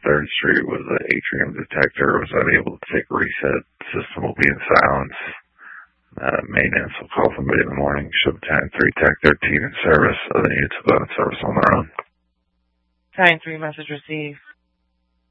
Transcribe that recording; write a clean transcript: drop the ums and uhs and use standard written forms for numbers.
3rd Street with an atrium detector. Was unable to take a reset. System will be in silence. Maintenance will call somebody in the morning. Ship 10-3, Tech 13 in service. Other units will go in service on their own. Time 3, message received.